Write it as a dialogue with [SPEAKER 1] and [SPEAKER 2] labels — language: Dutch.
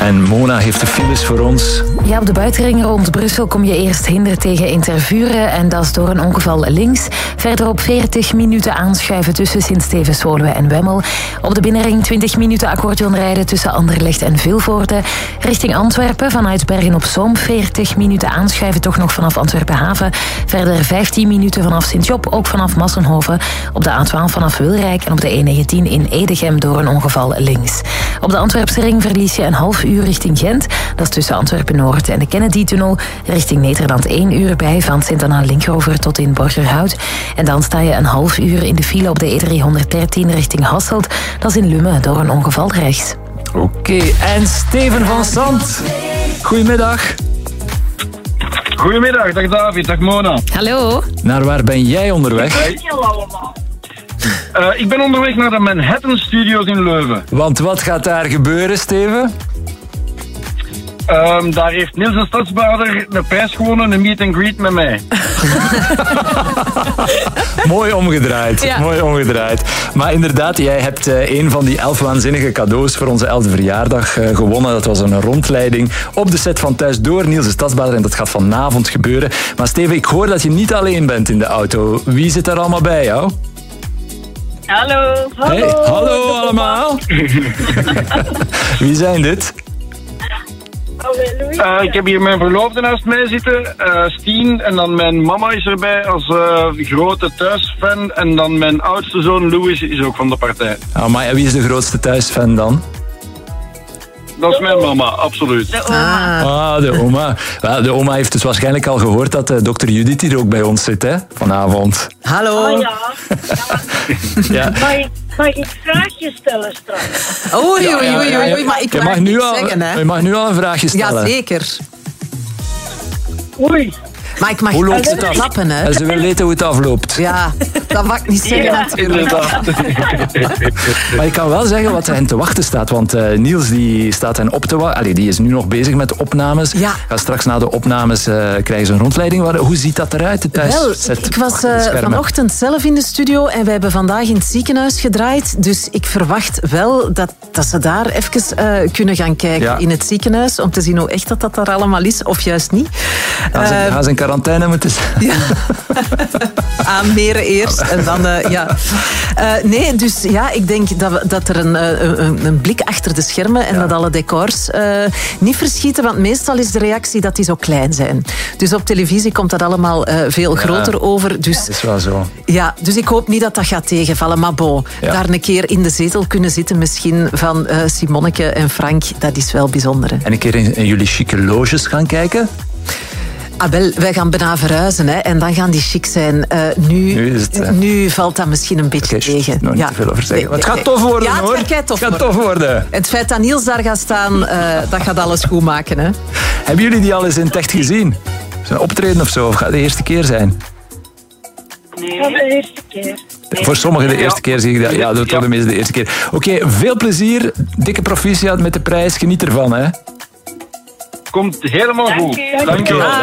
[SPEAKER 1] En Mona heeft de files voor ons.
[SPEAKER 2] Ja, op de buitenring rond Brussel kom je eerst hinder tegen in Tervuren en dat is door een ongeval links. Verderop 40 minuten aanschuiven tussen Sint-Stevens-Woluwe en Wemmel. Op de binnenring 20 minuten accordeon rijden tussen Anderlecht en Vilvoorde. Richting Antwerpen vanuit Bergen-op-Zoom 40 minuten aanschuiven toch nog vanaf Antwerpen-Haven. Verder 15 minuten vanaf Sint-Job, ook vanaf Massenhoven. Op de A12 vanaf Wilrijk en op de E19 in Edegem door een ongeval links. Op de Antwerpse ring verlies je een half uur richting Gent. Dat is tussen Antwerpen-Noord en de Kennedy-tunnel. Richting Nederland 1 uur bij van Sint-Anna-Linkrover tot in Borgerhout. En dan sta je een half uur in de file op de E313 richting Hasselt. Dat is in Lummen door een ongeval rechts.
[SPEAKER 1] Oké, en Steven van Sant. Goedemiddag.
[SPEAKER 3] Goedemiddag, dag David, dag Mona.
[SPEAKER 2] Hallo.
[SPEAKER 1] Naar waar ben jij onderweg?
[SPEAKER 3] Ik ben onderweg naar de Manhattan Studios in Leuven.
[SPEAKER 1] Want wat gaat daar gebeuren, Steven?
[SPEAKER 3] Daar heeft Niels de Stadsbader de prijs gewonnen, een meet and greet met mij.
[SPEAKER 1] Mooi omgedraaid,
[SPEAKER 2] Ja.
[SPEAKER 1] mooi omgedraaid. Maar inderdaad, jij hebt een van die 11 waanzinnige cadeaus voor onze 11e verjaardag gewonnen. Dat was een rondleiding op de set van Thuis door Niels de Stadsbader en dat gaat vanavond gebeuren. Maar Steven, ik hoor dat je niet alleen bent in de auto. Wie zit er allemaal bij jou?
[SPEAKER 4] Hallo.
[SPEAKER 1] Hey, hallo allemaal. Wie zijn dit?
[SPEAKER 3] Ik heb hier mijn verloofde naast mij zitten, Stien. En dan mijn mama is erbij als grote thuisfan. En dan mijn oudste zoon Louis is ook van de partij.
[SPEAKER 1] Oh, maar wie is de grootste thuisfan dan?
[SPEAKER 3] Dat is mijn mama, absoluut.
[SPEAKER 4] De oma.
[SPEAKER 1] Ah, de oma. Wel, de oma heeft dus waarschijnlijk al gehoord dat dokter Judith hier ook bij ons zit, hè? Vanavond.
[SPEAKER 5] Hallo.
[SPEAKER 4] Oh ja.
[SPEAKER 1] Ja.
[SPEAKER 4] Mag ik vraagjes stellen straks?
[SPEAKER 5] Oei, maar ik
[SPEAKER 1] Je
[SPEAKER 5] mag
[SPEAKER 1] mag, nu
[SPEAKER 5] niks
[SPEAKER 1] al,
[SPEAKER 5] zeggen, hè.
[SPEAKER 1] je mag nu al een vraagje stellen.
[SPEAKER 5] Ja, zeker.
[SPEAKER 4] Oei.
[SPEAKER 5] Maar ik mag
[SPEAKER 1] Hoe loopt het
[SPEAKER 5] niet
[SPEAKER 1] af?
[SPEAKER 5] klappen, hè.
[SPEAKER 1] En ze wil weten hoe het afloopt.
[SPEAKER 5] Ja, dat mag ik niet zeggen,
[SPEAKER 4] Ja.
[SPEAKER 5] natuurlijk.
[SPEAKER 3] Inderdaad.
[SPEAKER 1] Maar ik kan wel zeggen wat hen te wachten staat. Want Niels die staat hen op te wachten. Allee, die is nu nog bezig met de opnames.
[SPEAKER 5] Ja.
[SPEAKER 1] Gaat straks na de opnames krijgen ze een rondleiding. Hoe ziet dat eruit, de
[SPEAKER 5] Wel,
[SPEAKER 1] thuisset?
[SPEAKER 5] ik was
[SPEAKER 1] achter de schermen?
[SPEAKER 5] vanochtend zelf in de studio en wij hebben vandaag in het ziekenhuis gedraaid. Dus ik verwacht wel dat ze daar even kunnen gaan kijken
[SPEAKER 1] Ja.
[SPEAKER 5] in het ziekenhuis om te zien hoe echt dat daar allemaal is, of juist niet.
[SPEAKER 1] Gaan ze in quarantaine moeten zijn?
[SPEAKER 5] Ja. Aanmeren eerst en dan, ja. Nee, dus ja, ik denk dat er een blik achter de schermen en dat alle decors niet verschieten, want meestal is de reactie dat die zo klein zijn. Dus op televisie komt dat allemaal veel groter over. Dus,
[SPEAKER 1] Dat is wel zo.
[SPEAKER 5] ja, dus ik hoop niet dat dat gaat tegenvallen. Maar bon,
[SPEAKER 1] Ja.
[SPEAKER 5] daar een keer in de zetel kunnen zitten misschien van Simonneke en Frank, dat is wel bijzonder. Hè.
[SPEAKER 1] En een keer in jullie chique loges gaan kijken?
[SPEAKER 5] Ah, wel, wij gaan bijna verhuizen, hè, en dan gaan die chic zijn. Nu valt dat misschien een beetje
[SPEAKER 1] Oké,
[SPEAKER 5] tegen.
[SPEAKER 1] nog niet te veel over zeggen. Maar het gaat tof worden,
[SPEAKER 5] ja,
[SPEAKER 1] hoor.
[SPEAKER 5] Het gaat tof
[SPEAKER 1] Het gaat
[SPEAKER 5] worden.
[SPEAKER 1] tof worden.
[SPEAKER 5] Het feit dat Niels daar gaat staan, dat gaat alles goed maken. Hè.
[SPEAKER 1] Hebben jullie die al eens in het echt gezien? Zijn optreden of zo? Of gaat het de eerste keer zijn?
[SPEAKER 4] Nee. Dat is de eerste keer.
[SPEAKER 1] Voor sommigen de eerste keer zie ik dat. Ja, dat wordt de meeste de eerste keer. Oké, veel plezier. Dikke proficiat met de prijs. Geniet ervan, hè.
[SPEAKER 3] Komt helemaal goed.
[SPEAKER 4] Dank u.
[SPEAKER 3] Dank je wel.